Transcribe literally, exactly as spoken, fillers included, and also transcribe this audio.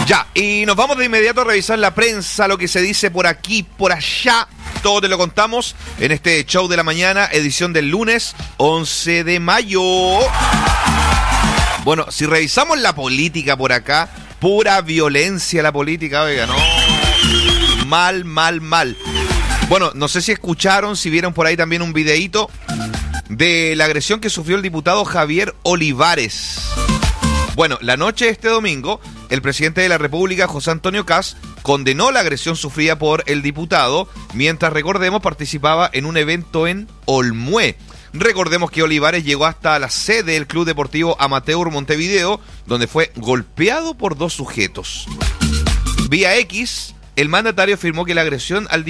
Ya, y nos vamos de inmediato a revisar la prensa, lo que se dice por aquí, por allá. Todo te lo contamos en este show de la mañana, edición del lunes once de mayo. Bueno, si revisamos la política por acá, pura violencia la política, oiga, no. Mal, mal, mal. Bueno, no sé si escucharon, si vieron por ahí también un videíto de la agresión que sufrió el diputado Javier Olivares. Bueno, la noche de este domingo, el presidente de la República, José Antonio Kast, condenó la agresión sufrida por el diputado, mientras, recordemos, participaba en un evento en Olmué. Recordemos que Olivares llegó hasta la sede del Club Deportivo Amateur Montevideo, donde fue golpeado por dos sujetos. Vía X, el mandatario afirmó que la agresión al